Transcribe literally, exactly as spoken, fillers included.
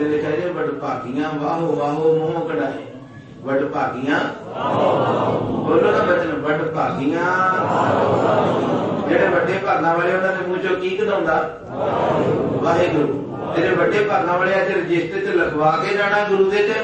ਤੇ ਲਿਖਿਆ ਜੇ ਵਡਭਾਗੀਆਂ ਵਾਹੋ ਵਾਹੋ ਮੋਹ ਕਢਾਏ। ਵਡਭਾਗੀਆਂ ਬੋਲੋ ਨਾ ਬਚਨ, ਵਡਭਾਗੀਆਂ ਜਿਹੜੇ ਵੱਡੇ ਭਾਗਾਂ ਵਾਲੇ ਉਹਨਾਂ ਦੇ ਮੂੰਹ ਚੋਂ ਕੀ ਕਢਾਉਂਦਾ? ਵਾਹਿਗੁਰੂ। ਜਿਹੜੇ ਵੱਡੇ ਭਾਗਾਂ ਵਾਲੇ ਅੱਜ ਰਜਿਸਟਰ ਚ ਲਿਖਵਾ ਕੇ ਜਾਣਾ ਗੁਰੂ ਦੇ ਤੇ